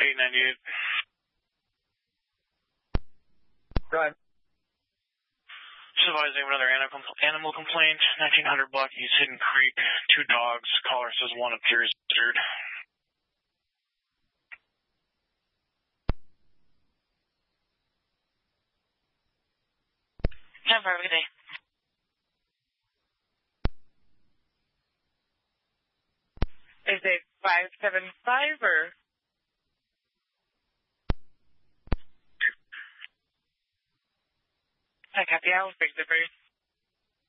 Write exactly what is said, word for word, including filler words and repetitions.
eight ninety-eight. Go ahead. Supervising another animal complaint, nineteen hundred block East Hidden Creek, two dogs. Caller says one appears injured. Have a good day. Is it five seven five or? I copy. I'll fix it for you.